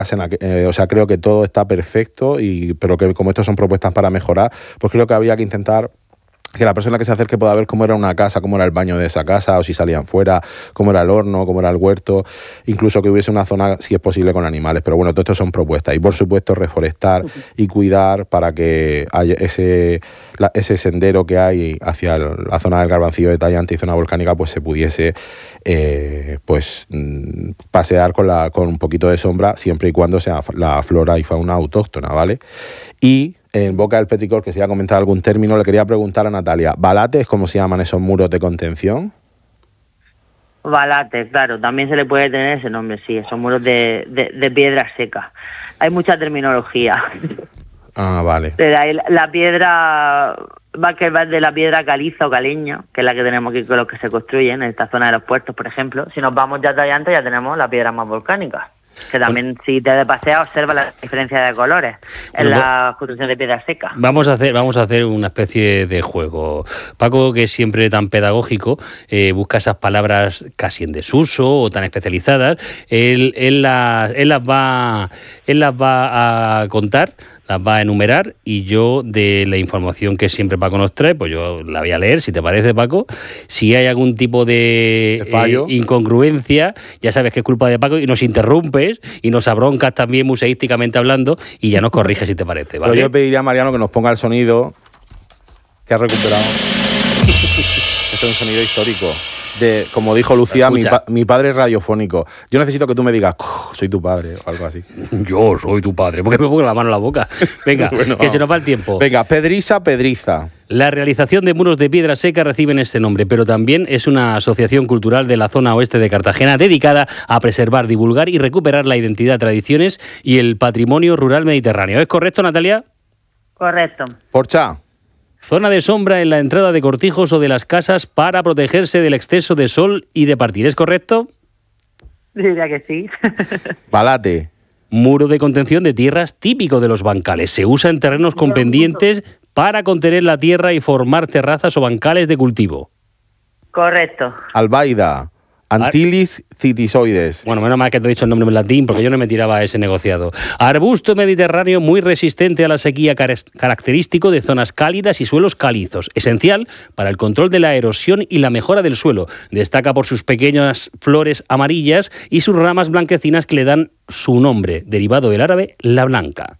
o sea, creo que todo está perfecto, pero que como estos son propuestas para mejorar, pues creo que habría que intentar que la persona que se acerque pueda ver cómo era una casa, cómo era el baño de esa casa, o si salían fuera, cómo era el horno, cómo era el huerto, incluso que hubiese una zona, si es posible, con animales. Pero bueno, todo esto son propuestas. Y por supuesto, reforestar y cuidar para que haya ese sendero que hay hacia la zona del Garbancillo de Tallante y zona volcánica, pues se pudiese pasear con un poquito de sombra, siempre y cuando sea la flora y fauna autóctona, ¿vale? Y en boca del Peticor, que se iba a comentar algún término, le quería preguntar a Natalia, ¿balates cómo se llaman esos muros de contención? Balates, claro, también se le puede tener ese nombre, sí, son muros de piedra seca. Hay mucha terminología. Ah, vale. Pero ahí la piedra va de la piedra caliza o caleña, que es la que tenemos aquí con los que se construyen en esta zona de los puertos, por ejemplo. Si nos vamos ya a Tallante, ya tenemos la piedra más volcánica, que también, si te de paseo, observa la diferencia de colores en la construcción de piedra seca. Vamos a hacer una especie de juego. Paco, que es siempre tan pedagógico, busca esas palabras casi en desuso o tan especializadas. Él las va a contar, las va a enumerar, y yo, de la información que siempre Paco nos trae, pues yo la voy a leer, si te parece, Paco. Si hay algún tipo de fallo, incongruencia, ya sabes que es culpa de Paco, y nos interrumpes y nos abroncas también museísticamente hablando, y ya nos corriges, si te parece, ¿vale? Pero yo pediría a Mariano que nos ponga el sonido que ha recuperado. Esto es un sonido histórico. Como dijo Lucía, mi padre es radiofónico. Yo necesito que tú me digas, soy tu padre, o algo así. Yo soy tu padre, porque me pongo la mano en la boca. Venga, bueno, que se nos va el tiempo. Venga, Pedriza. La realización de muros de piedra seca reciben este nombre, pero también es una asociación cultural de la zona oeste de Cartagena dedicada a preservar, divulgar y recuperar la identidad, tradiciones y el patrimonio rural mediterráneo. ¿Es correcto, Natalia? Correcto. Porcha. Zona de sombra en la entrada de cortijos o de las casas para protegerse del exceso de sol y de partir. ¿Es correcto? Diría que sí. Balate. Muro de contención de tierras típico de los bancales. Se usa en terrenos con pendientes para contener la tierra y formar terrazas o bancales de cultivo. Correcto. Albaida. Antilis citisoides. Bueno, menos mal que te he dicho el nombre en latín, porque yo no me tiraba a ese negociado. Arbusto mediterráneo muy resistente a la sequía, característico de zonas cálidas y suelos calizos. Esencial para el control de la erosión y la mejora del suelo. Destaca por sus pequeñas flores amarillas y sus ramas blanquecinas que le dan su nombre, derivado del árabe, la blanca.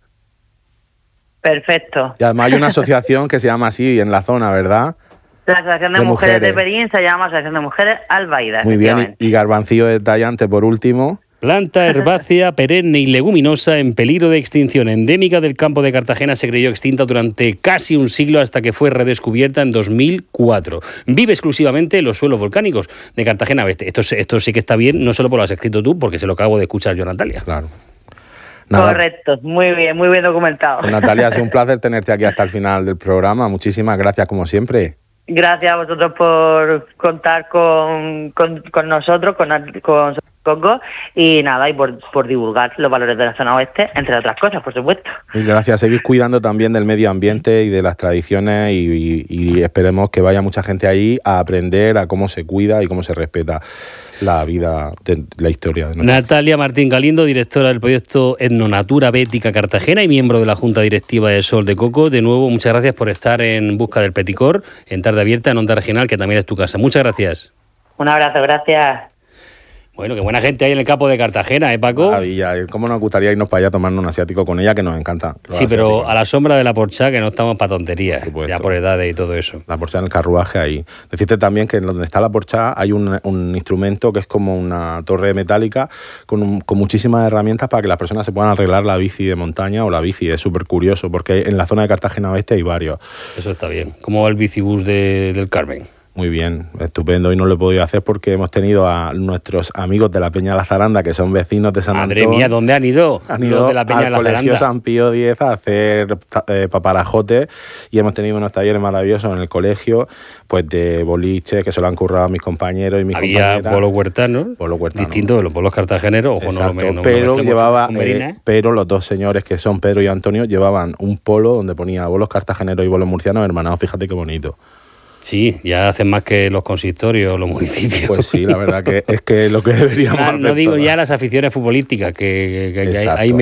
Perfecto. Y además hay una asociación que se llama así en la zona, ¿verdad? La Asociación de Mujeres de Perín se llama Asociación de Mujeres Albaida. Muy bien, y Garbancillo de Tallante, por último. Planta herbácea, perenne y leguminosa en peligro de extinción, endémica del campo de Cartagena, se creyó extinta durante casi un siglo hasta que fue redescubierta en 2004. Vive exclusivamente en los suelos volcánicos de Cartagena Oeste. Esto sí que está bien, no solo por lo has escrito tú, porque se lo acabo de escuchar yo, Natalia. Claro. Correcto, muy bien documentado. Pues, Natalia, ha sido un placer tenerte aquí hasta el final del programa. Muchísimas gracias, como siempre. Gracias a vosotros por contar con nosotros, con Congo, y nada, y por divulgar los valores de la zona oeste, entre otras cosas, por supuesto. Y gracias, seguir cuidando también del medio ambiente y de las tradiciones, y esperemos que vaya mucha gente ahí a aprender a cómo se cuida y cómo se respeta la vida, de la historia de Natalia Martín Galindo, directora del proyecto Etnonatura Bética Cartagena y miembro de la Junta Directiva de Sol de Coco. De nuevo, muchas gracias por estar en Busca del Peticor, en Tarde Abierta, en Onda Regional, que también es tu casa. Muchas gracias. Un abrazo, gracias. Bueno, qué buena gente hay en el campo de Cartagena, ¿eh, Paco? Maravilla. ¿Cómo nos gustaría irnos para allá a tomarnos un asiático con ella, que nos encanta? Sí, pero a la sombra de la Porchá, que no estamos para tonterías, ya por edades y todo eso. La Porchá en el carruaje ahí. Decirte también que donde está la Porchá hay un instrumento que es como una torre metálica con muchísimas herramientas para que las personas se puedan arreglar la bici de montaña o la bici. Es súper curioso, porque en la zona de Cartagena Oeste hay varios. Eso está bien. ¿Cómo va el bicibús del Carmen? Muy bien, estupendo. Y no lo he podido hacer porque hemos tenido a nuestros amigos de la Peña La Zaranda, que son vecinos de San Antón. Madre mía, ¿dónde han ido? Han ido de la Peña al Colegio San Pío X a hacer paparajotes, y hemos tenido unos talleres maravillosos en el colegio, pues de boliche, que se lo han currado a mis compañeros y mis compañeras. Había polo huertano, distinto de los polos cartageneros. Pero los dos señores, que son Pedro y Antonio, llevaban un polo donde ponía bolos cartageneros y bolos murcianos hermanados. Fíjate qué bonito. Sí, ya hacen más que los consistorios, los municipios. Pues sí, la verdad que es que lo que deberíamos hacer no digo todas. ya las aficiones futbolísticas, que Exacto. hay